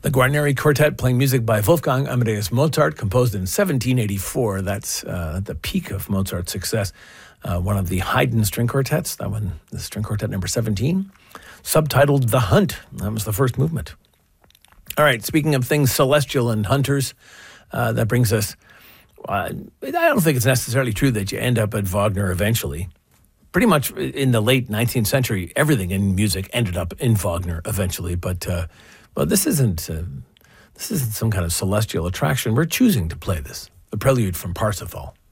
The Guarneri Quartet playing music by Wolfgang Amadeus Mozart, composed in 1784. That's the peak of Mozart's success. One of the Haydn string quartets, that one, the string quartet number 17, subtitled The Hunt. That was the first movement. All right, speaking of things celestial and hunters, that brings us, I don't think it's necessarily true that you end up at Wagner eventually. Pretty much in the late 19th century, everything in music ended up in Wagner eventually, but this isn't some kind of celestial attraction. We're choosing to play this, the prelude from Parsifal.